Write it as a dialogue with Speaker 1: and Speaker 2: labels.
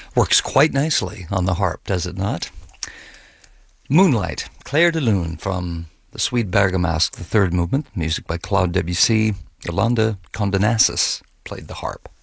Speaker 1: Works quite nicely on the harp, does it not? Moonlight, Clair de Lune from the Suite Bergamasque, the third movement, music by Claude Debussy. Yolanda Condonassis played the harp.